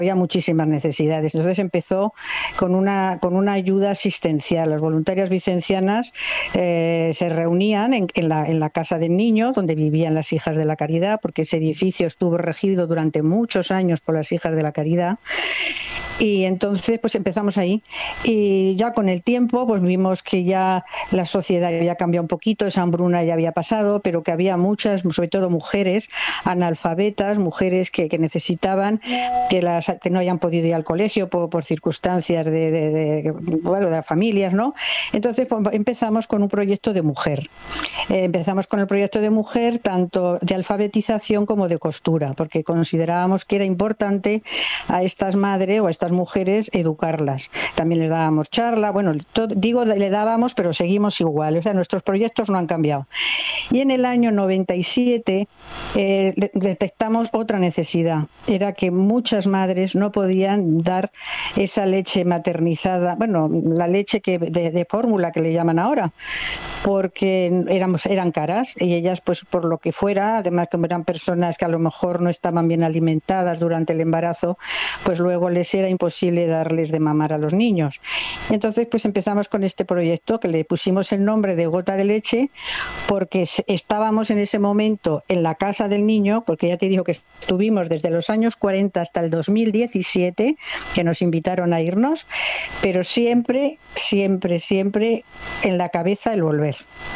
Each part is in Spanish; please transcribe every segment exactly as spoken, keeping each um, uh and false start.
había muchísimas necesidades. Entonces empezó con una con una ayuda asistencial. Las voluntarias vicencianas eh, se reunían en, en, la, en la casa del niño, donde vivían las Hijas de la Caridad, porque ese edificio estuvo regido durante muchos años por las Hijas de la Caridad. Y entonces pues empezamos ahí, y ya con el tiempo pues vimos que ya la sociedad había cambiado un poquito, esa hambruna ya había pasado, pero que había muchas, sobre todo mujeres analfabetas, mujeres que, que necesitaban, que, las, que no hayan podido ir al colegio por, por circunstancias de, de, de, bueno, de las familias, ¿no? Entonces pues, empezamos con un proyecto de mujer. Eh, empezamos con el proyecto de mujer, tanto de alfabetización como de costura, porque considerábamos que era importante a estas madres o a estas mujeres educarlas. También les dábamos charla, bueno, todo, digo le dábamos, pero seguimos igual, o sea, nuestros proyectos no han cambiado. Y en el año noventa y siete eh, detectamos otra necesidad, era que muchas madres no podían dar esa leche maternizada, bueno, la leche que de, de fórmula que le llaman ahora, porque éramos, eran caras, y ellas pues por lo que fuera, además como eran personas que a lo mejor no estaban bien alimentadas durante el embarazo, pues luego les era imposible darles de mamar a los niños. Entonces pues empezamos con este proyecto que le pusimos el nombre de Gota de Leche, porque estábamos en ese momento en la casa del niño, porque ya te digo que estuvimos desde los años cuarenta hasta el dos mil diecisiete, que nos invitaron a irnos, pero siempre, siempre, siempre en la cabeza el volver.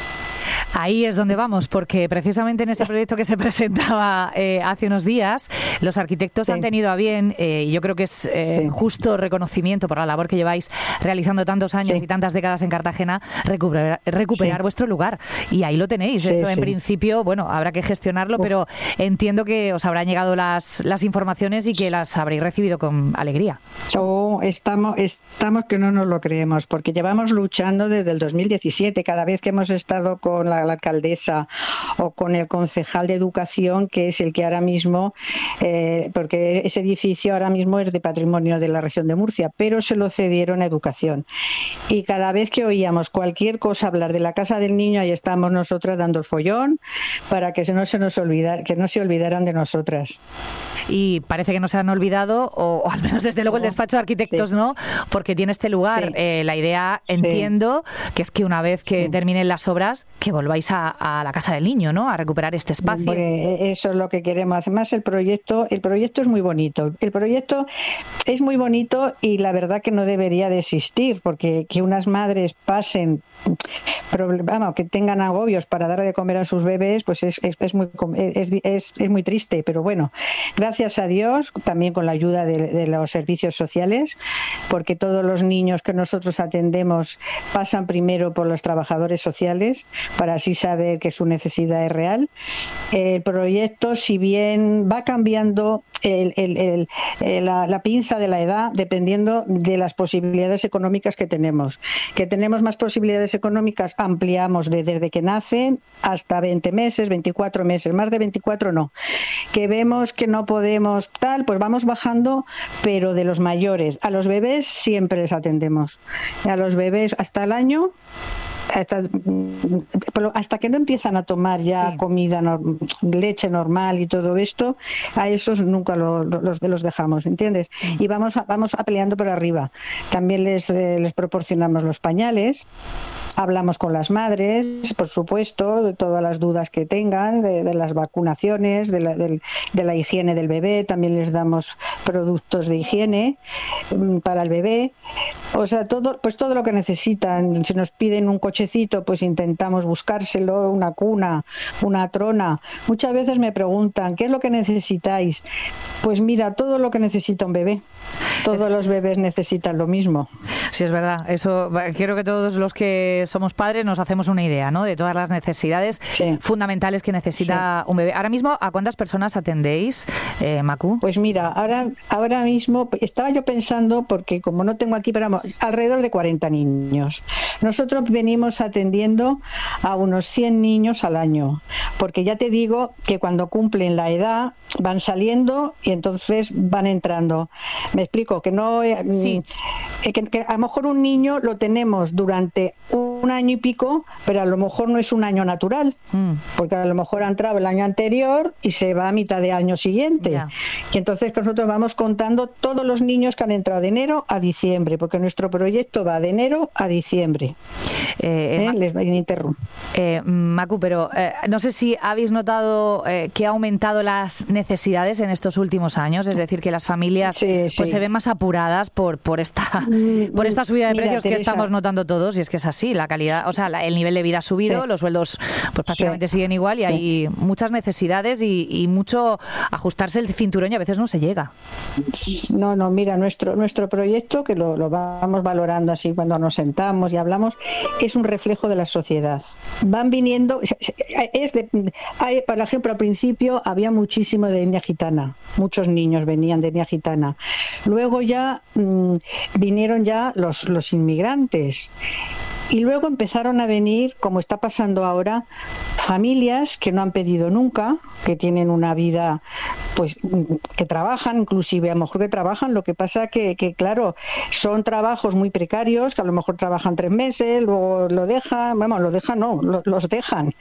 Ahí es donde vamos, porque precisamente en ese proyecto que se presentaba eh, hace unos días, los arquitectos sí. han tenido a bien, eh, y yo creo que es eh, sí. justo reconocimiento por la labor que lleváis realizando tantos años sí. y tantas décadas en Cartagena, recuperar, recuperar sí. vuestro lugar. Y ahí lo tenéis. Sí, Eso en sí. principio, bueno, habrá que gestionarlo, Uf. pero entiendo que os habrán llegado las, las informaciones y que las habréis recibido con alegría. Oh, estamos, estamos que no nos lo creemos, porque llevamos luchando desde el dos mil diecisiete, cada vez que hemos estado con la la alcaldesa o con el concejal de educación, que es el que ahora mismo, eh, porque ese edificio ahora mismo es de patrimonio de la región de Murcia, pero se lo cedieron a educación. Y cada vez que oíamos cualquier cosa hablar de la casa del niño, ahí estamos nosotras dando el follón para que no se nos olvidara, que no se olvidaran de nosotras. Y parece que no se han olvidado, o, o al menos desde luego el despacho de arquitectos sí. no, porque tiene este lugar. Sí. Eh, la idea, entiendo, sí. que es que una vez que sí. terminen las obras, que volváis a, a la casa del niño, ¿no? A recuperar este espacio. Porque eso es lo que queremos. Además, el proyecto, el proyecto es muy bonito. El proyecto es muy bonito y la verdad que no debería de existir, porque que unas madres pasen, vamos, que tengan agobios para dar de comer a sus bebés, pues es, es, es muy es, es, es muy triste. Pero bueno, gracias a Dios, también con la ayuda de, de los servicios sociales, porque todos los niños que nosotros atendemos pasan primero por los trabajadores sociales para así saber que su necesidad es real. El proyecto, si bien va cambiando el, el, el, el, la, la pinza de la edad, dependiendo de las posibilidades económicas que tenemos. Que tenemos más posibilidades económicas, ampliamos de, desde que nacen hasta veinte meses, veinticuatro meses, más de veinticuatro no. Que vemos que no podemos tal, pues vamos bajando, pero de los mayores. A los bebés siempre les atendemos. A los bebés hasta el año, hasta, hasta que no empiezan a tomar ya sí. comida, no, leche normal y todo esto, a esos nunca lo, los, los dejamos, ¿entiendes? Sí. Y vamos a, vamos a peleando por arriba. También les, eh, les proporcionamos los pañales. Hablamos con las madres, por supuesto, de todas las dudas que tengan, de, de las vacunaciones, de la, de, de la higiene del bebé. También les damos productos de higiene um, para el bebé. O sea, todo, pues todo lo que necesitan. Si nos piden un cochecito, pues intentamos buscárselo, una cuna, una trona. Muchas veces me preguntan, ¿qué es lo que necesitáis? Pues mira, todo lo que necesita un bebé. Todos es... los bebés necesitan lo mismo. Sí, es verdad. Eso, quiero que todos los que somos padres nos hacemos una idea, ¿no? De todas las necesidades sí. fundamentales que necesita sí. un bebé. Ahora mismo, ¿a cuántas personas atendéis, eh, Macu? Pues mira, ahora, ahora mismo estaba yo pensando, porque como no tengo aquí, pero alrededor de cuarenta niños. Nosotros venimos atendiendo a unos cien niños al año, porque ya te digo que cuando cumplen la edad van saliendo y entonces van entrando. Me explico, que no... Sí. Que, que a lo mejor un niño lo tenemos durante un un año y pico, pero a lo mejor no es un año natural, mm. porque a lo mejor ha entrado el año anterior y se va a mitad de año siguiente. Yeah. Y entonces nosotros vamos contando todos los niños que han entrado de enero a diciembre, porque nuestro proyecto va de enero a diciembre. Eh, ¿Eh? Les interrumpo. Eh, Macu, pero eh, no sé si habéis notado eh, que ha aumentado las necesidades en estos últimos años, es decir, que las familias sí, sí. pues se ven más apuradas por por esta por esta subida de Mira, precios Teresa. que estamos notando todos, y es que es así, la calidad, o sea, la, el nivel de vida ha subido, sí. los sueldos pues prácticamente sí. siguen igual y sí. hay muchas necesidades y, y mucho ajustarse el cinturón y a veces no se llega. No, no, mira, nuestro nuestro proyecto, que lo, lo vamos valorando así cuando nos sentamos y hablamos, es un reflejo de la sociedad. Van viniendo, es de, hay, por ejemplo, al principio había muchísimo de etnia gitana, muchos niños venían de etnia gitana. Luego ya mmm, vinieron ya los, los inmigrantes. Y luego empezaron a venir, como está pasando ahora, familias que no han pedido nunca, que tienen una vida, pues que trabajan, inclusive a lo mejor que trabajan, lo que pasa que, que claro, son trabajos muy precarios, que a lo mejor trabajan tres meses, luego lo dejan, vamos, lo dejan no, lo, los dejan.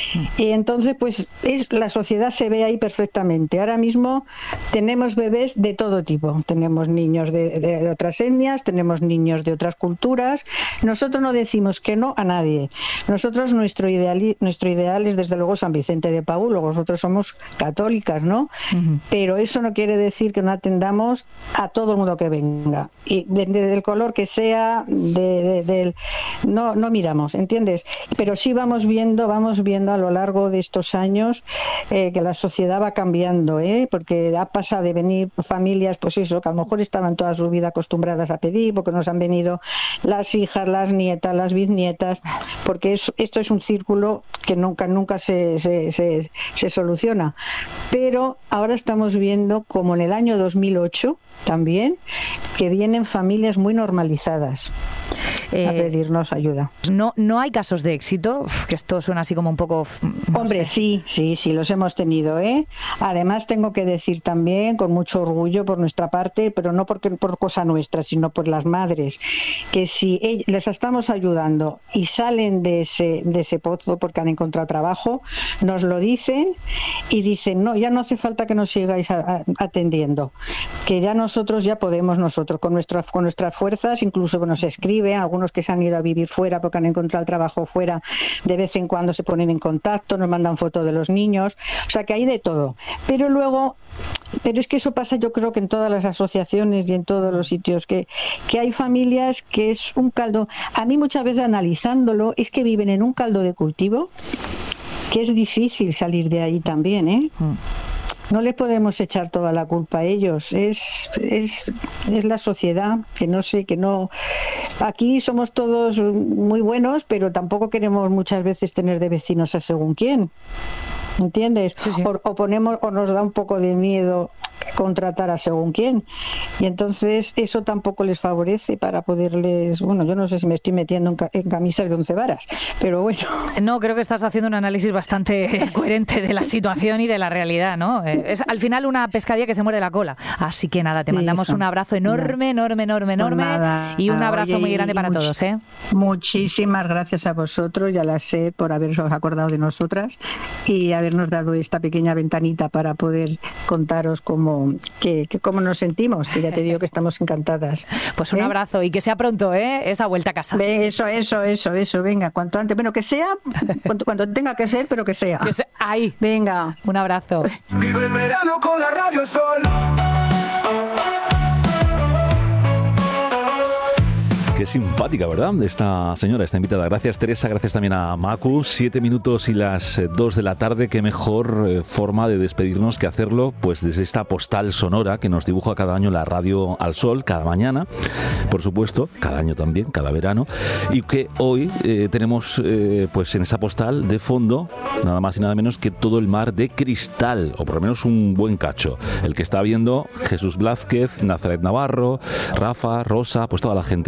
Y entonces, pues es la sociedad se ve ahí perfectamente. Ahora mismo tenemos bebés de todo tipo, tenemos niños de, de, de otras etnias, tenemos niños de otras culturas. Nosotros no decimos que no a nadie. Nosotros nuestro ideal, nuestro ideal es desde luego San Vicente de Paúl, nosotros somos católicas, ¿no? Uh-huh. Pero eso no quiere decir que no atendamos a todo el mundo que venga. Y del de, de color que sea, de, de, de, no, no miramos, ¿entiendes? Pero sí vamos viendo, vamos viendo a lo largo de estos años eh, que la sociedad va cambiando, ¿eh? Porque ha pasado de venir familias, pues eso, que a lo mejor estaban toda su vida acostumbradas a pedir, porque nos han venido las hijas, las nietas, las bisnietas, porque es, esto es un círculo que nunca nunca se, se, se, se soluciona. Pero ahora estamos viendo, como en el año dos mil ocho también, que vienen familias muy normalizadas eh, a pedirnos ayuda. No, no hay casos de éxito, que esto suena así como un poco... No Hombre, sé. sí, sí, sí, los hemos tenido, ¿eh? Además tengo que decir también, con mucho orgullo por nuestra parte, pero no porque por cosa nuestra, sino por las madres, que si ellas, les estamos ayudando y salen de ese, de ese pozo porque han encontrado trabajo, nos lo dicen y dicen, no, ya no hace falta que nos sigáis a, a, atendiendo, que ya nosotros ya podemos nosotros, con nuestras, con nuestras fuerzas, incluso nos escriben, algunos que se han ido a vivir fuera porque han encontrado trabajo fuera, de vez en cuando se ponen en contacto, nos mandan fotos de los niños, o sea que hay de todo. Pero luego, pero es que eso pasa yo creo que en todas las asociaciones y en todos los sitios, que, que hay familias que es un caldo, a mí muchas veces analizándolo, es que viven en un caldo de cultivo, que es difícil salir de ahí también, ¿eh? Mm. No les podemos echar toda la culpa a ellos, es, es, es la sociedad, que no sé, que no... Aquí somos todos muy buenos, pero tampoco queremos muchas veces tener de vecinos a según quién, ¿entiendes? Sí, sí. O, o ponemos, o nos da un poco de miedo contratar a según quién, y entonces eso tampoco les favorece para poderles, bueno, yo no sé si me estoy metiendo en, ca- en camisas de once varas, pero bueno. No, creo que estás haciendo un análisis bastante coherente de la situación y de la realidad, ¿no? Es al final una pescadilla que se muere la cola, así que nada, te mandamos sí, un abrazo enorme, enorme, enorme, enorme, nada, y un abrazo oye, muy grande para much- todos, ¿eh? Muchísimas gracias a vosotros y a la S E D por haberos acordado de nosotras y habernos dado esta pequeña ventanita para poder contaros cómo Que, que cómo nos sentimos, que ya te digo que estamos encantadas. Pues un ¿Eh? abrazo y que sea pronto, ¿eh? Esa vuelta a casa. Eso, eso, eso, eso, venga, cuanto antes, bueno, que sea, cuando, cuando tenga que ser, pero que sea. Que sea. Ahí. Venga. Un abrazo. Vive el verano con la Radio Sol. Qué simpática, ¿verdad? Esta señora, esta invitada. Gracias, Teresa. Gracias también a Macu. Siete minutos y las eh, dos de la tarde. Qué mejor eh, forma de despedirnos que hacerlo pues desde esta postal sonora que nos dibuja cada año la Radio al Sol, cada mañana, por supuesto, cada año también, cada verano. Y que hoy eh, tenemos eh, pues en esa postal de fondo, nada más y nada menos que todo el mar de cristal, o por lo menos un buen cacho. El que está viendo Jesús Blázquez, Nazaret Navarro, Rafa, Rosa, pues toda la gente que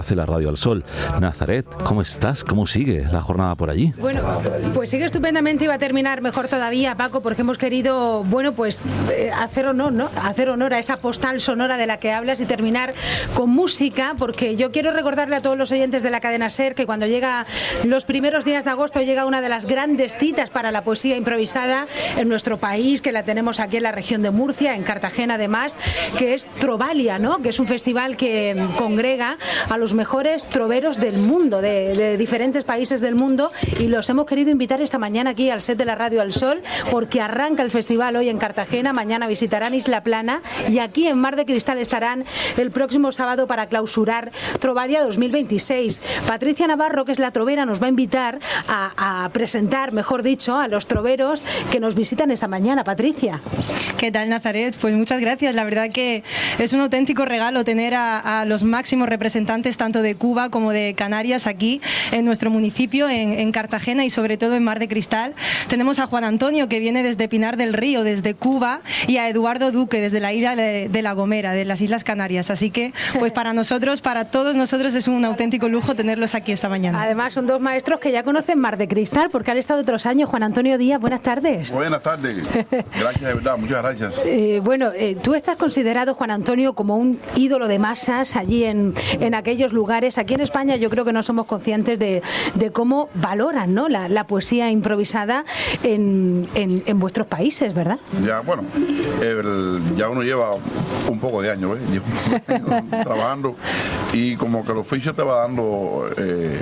hace la Radio al Sol. Nazaret, ¿cómo estás? ¿Cómo sigue la jornada por allí? Bueno, pues sigue estupendamente y va a terminar mejor todavía, Paco, porque hemos querido, bueno, pues eh, hacer honor, ¿no? Hacer honor a esa postal sonora de la que hablas y terminar con música, porque yo quiero recordarle a todos los oyentes de la cadena SER que cuando llega los primeros días de agosto llega una de las grandes citas para la poesía improvisada en nuestro país, que la tenemos aquí en la región de Murcia, en Cartagena además, que es Trovalia, ¿no? Que es un festival que congrega a los mejores troveros del mundo, de, de diferentes países del mundo, y los hemos querido invitar esta mañana aquí al set de la Radio al Sol, porque arranca el festival hoy en Cartagena, mañana visitarán Isla Plana y aquí en Mar de Cristal estarán el próximo sábado para clausurar Trovalia dos mil veintiséis. Patricia Navarro, que es la trovera, nos va a invitar a, a presentar, mejor dicho, a los troveros que nos visitan esta mañana. Patricia. ¿Qué tal, Nazaret? Pues muchas gracias. La verdad que es un auténtico regalo tener a, a los máximos representantes tanto de Cuba como de Canarias aquí en nuestro municipio, en, en Cartagena y sobre todo en Mar de Cristal. Tenemos a Juan Antonio, que viene desde Pinar del Río, desde Cuba, y a Eduardo Duque, desde la isla de, de La Gomera, de las Islas Canarias. Así que, pues para nosotros, para todos nosotros, es un auténtico lujo tenerlos aquí esta mañana. Además, son dos maestros que ya conocen Mar de Cristal, porque han estado otros años. Juan Antonio Díaz, buenas tardes. Buenas tardes. Gracias, de verdad, muchas gracias. Eh, bueno, eh, tú estás considerado, Juan Antonio, como un ídolo de masas allí en, en aquellos lugares. Aquí en España yo creo que no somos conscientes de, de cómo valoran, ¿no?, la, la poesía improvisada en, en, en vuestros países, ¿verdad? Ya, bueno, el, ya uno lleva un poco de años, ¿eh? Llevo trabajando y como que el oficio te va dando eh,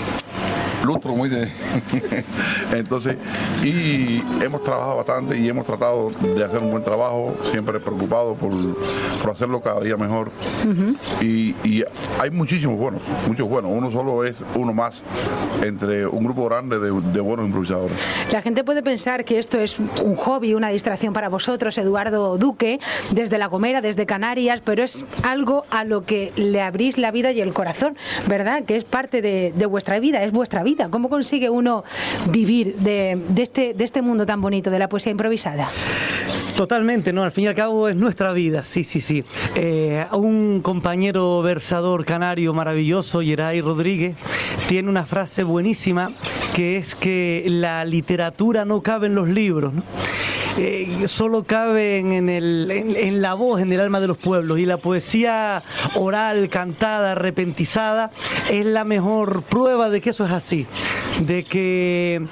lustro muy de... Entonces, y hemos trabajado bastante y hemos tratado de hacer un buen trabajo, siempre preocupado por, por hacerlo cada día mejor. Uh-huh. y, y hay muchísimos buenos, muchos buenos. Uno solo es uno más entre un grupo grande de, de buenos improvisadores. La gente puede pensar que esto es un hobby, una distracción para vosotros, Eduardo Duque, desde La Gomera, desde Canarias, pero es algo a lo que le abrís la vida y el corazón, ¿verdad? Que es parte de, de vuestra vida, es vuestra vida. ¿Cómo consigue uno vivir de, de, este, de este mundo tan bonito de la poesía improvisada? Totalmente, ¿no? Al fin y al cabo es nuestra vida, sí, sí, sí. Eh, un compañero versador canario maravilloso, Yeray Rodríguez, tiene una frase buenísima que es que la literatura no cabe en los libros, ¿no? Eh, solo caben en, el, en, en la voz, en el alma de los pueblos, y la poesía oral, cantada, repentizada es la mejor prueba de que eso es así, de que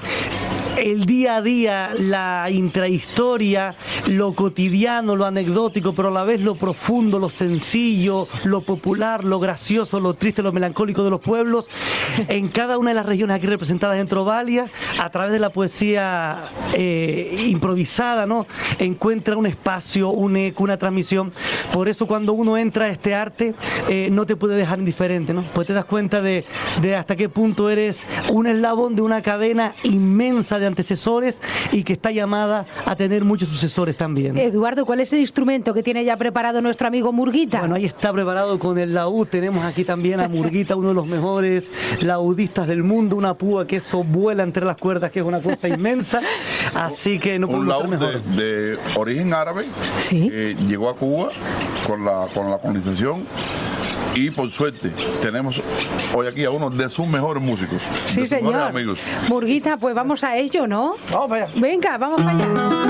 el día a día, la intrahistoria, lo cotidiano, lo anecdótico, pero a la vez lo profundo, lo sencillo, lo popular, lo gracioso, lo triste, lo melancólico de los pueblos, en cada una de las regiones aquí representadas en Trovalia, a través de la poesía eh, improvisada, ¿no?, encuentra un espacio, un eco, una transmisión. Por eso cuando uno entra a este arte, eh, no te puede dejar indiferente, ¿no? Pues te das cuenta de, de hasta qué punto eres un eslabón de una cadena inmensa de antecesores y que está llamada a tener muchos sucesores también. Eduardo, ¿cuál es el instrumento que tiene ya preparado nuestro amigo Murguita? Bueno, ahí está preparado con el laúd. Tenemos aquí también a Murguita, uno de los mejores laudistas del mundo, una púa que eso vuela entre las cuerdas, que es una cosa inmensa. Así que no podemos estar mejor. Un laúd de, de origen árabe, ¿sí?, que llegó a Cuba con la, con la colonización. Y por suerte tenemos hoy aquí a uno de sus mejores músicos. Sí, señor. Amigos. Murguita, pues vamos a ello, ¿no? Vamos para allá. Venga, vamos para allá.